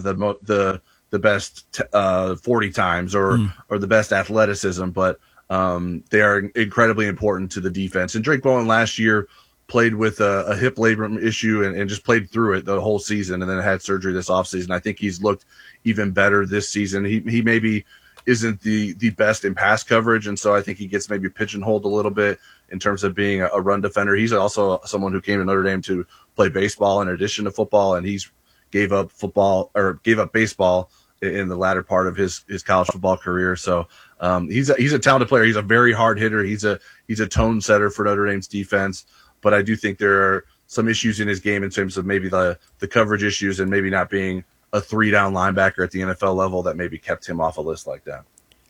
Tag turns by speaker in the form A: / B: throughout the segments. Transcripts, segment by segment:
A: the best 40 times or the best athleticism, but they are incredibly important to the defense. And Drake Bowen last year played with a hip labrum issue and just played through it the whole season, and then had surgery this offseason. I think he's looked even better this season. He maybe isn't the best in pass coverage, and so I think he gets maybe pigeonholed a little bit in terms of being a run defender. He's also someone who came to Notre Dame to play baseball in addition to football, and he's gave up baseball in the latter part of his college football career. So he's a talented player. He's a very hard hitter. He's a tone setter for Notre Dame's defense. But I do think there are some issues in his game in terms of maybe the coverage issues and maybe not being a 3-down linebacker at the NFL level that maybe kept him off a list like that.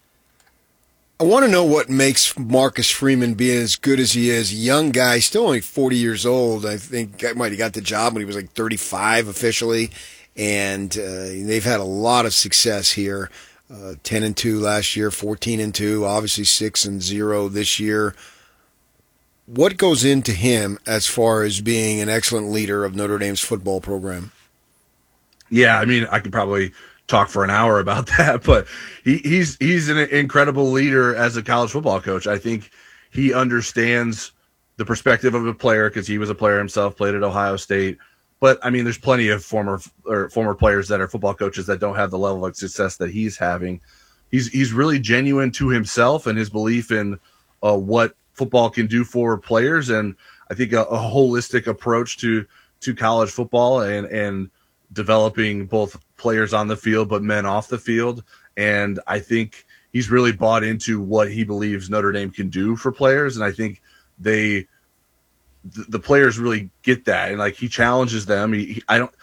B: I want to know what makes Marcus Freeman be as good as he is. A young guy, still only 40 years old. I think he might have got the job when he was like 35 officially. And they've had a lot of success here. 10-2 last year, 14-2, obviously 6-0 this year. What goes into him as far as being an excellent leader of Notre Dame's football program?
A: Yeah, I mean, I could probably talk for an hour about that, but he's an incredible leader as a college football coach. I think he understands the perspective of a player because he was a player himself, played at Ohio State. But I mean, there's plenty of former players that are football coaches that don't have the level of success that he's having. He's really genuine to himself and his belief in what football can do for players, and I think a holistic approach to college football and developing both players on the field but men off the field. And I think he's really bought into what he believes Notre Dame can do for players, and I think the players really get that, and like he challenges them. He's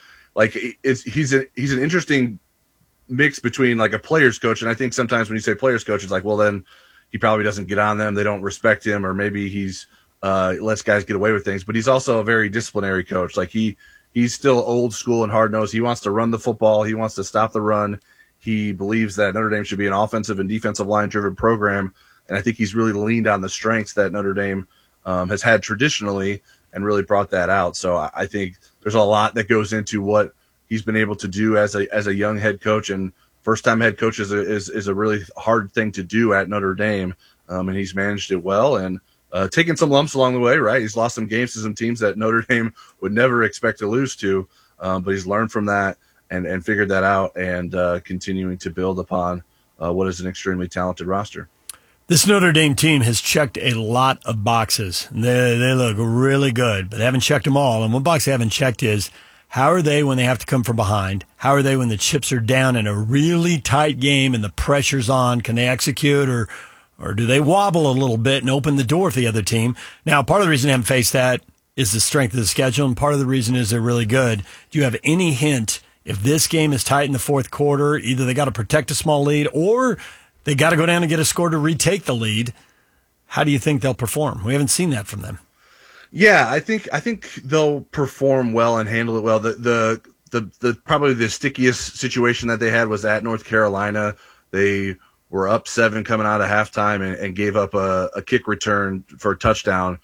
A: an interesting mix between like a players coach, and I think sometimes when you say players coach, it's like, well, then he probably doesn't get on them, they don't respect him, or maybe he's lets guys get away with things. But he's also a very disciplinary coach. Like he's still old school and hard nosed. He wants to run the football. He wants to stop the run. He believes that Notre Dame should be an offensive and defensive line driven program, and I think he's really leaned on the strengths that Notre Dame has had traditionally and really brought that out. So I think there's a lot that goes into what he's been able to do as a young head coach, and first-time head coach is a really hard thing to do at Notre Dame, and he's managed it well and taken some lumps along the way, right? He's lost some games to some teams that Notre Dame would never expect to lose to, but he's learned from that and figured that out and continuing to build upon what is an extremely talented roster.
C: This Notre Dame team has checked a lot of boxes. They look really good, but they haven't checked them all. And one box they haven't checked is, how are they when they have to come from behind? How are they when the chips are down in a really tight game and the pressure's on? Can they execute, or do they wobble a little bit and open the door for the other team? Now, part of the reason they haven't faced that is the strength of the schedule, and part of the reason is they're really good. Do you have any hint if this game is tight in the fourth quarter, either they got to protect a small lead or they got to go down and get a score to retake the lead? How do you think they'll perform? We haven't seen that from them.
A: Yeah, I think they'll perform well and handle it well. The probably the stickiest situation that they had was at North Carolina. They were up 7 coming out of halftime and gave up a kick return for a touchdown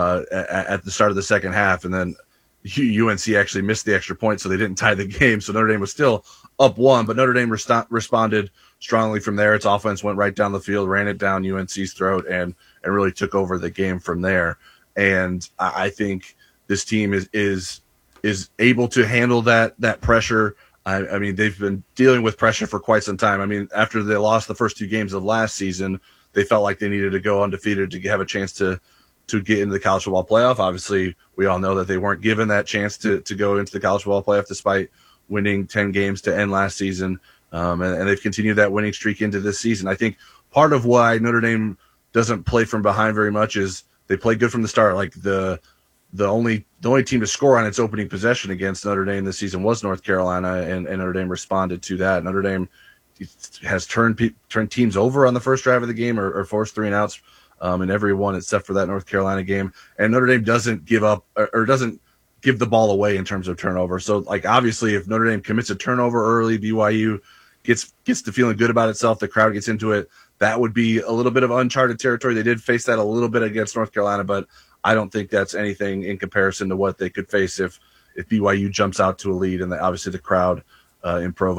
A: at the start of the second half, and then UNC actually missed the extra point, so they didn't tie the game. So Notre Dame was still up 1, but Notre Dame responded strongly from there. Its offense went right down the field, ran it down UNC's throat, and really took over the game from there. And I think this team is able to handle that pressure. I mean, they've been dealing with pressure for quite some time. I mean, after they lost the first 2 games of last season, they felt like they needed to go undefeated to have a chance to get into the college football playoff. Obviously, we all know that they weren't given that chance to go into the college football playoff despite winning 10 games to end last season. And they've continued that winning streak into this season. I think part of why Notre Dame doesn't play from behind very much is they play good from the start. Like the only team to score on its opening possession against Notre Dame this season was North Carolina, and Notre Dame responded to that. Notre Dame has turned teams over on the first drive of the game or forced 3-and-outs in every one except for that North Carolina game. And Notre Dame doesn't give up or doesn't give the ball away in terms of turnover. So, like, obviously, if Notre Dame commits a turnover early, BYU gets to feeling good about itself, the crowd gets into it, that would be a little bit of uncharted territory. They did face that a little bit against North Carolina, but I don't think that's anything in comparison to what they could face if BYU jumps out to a lead, and obviously the crowd in Provo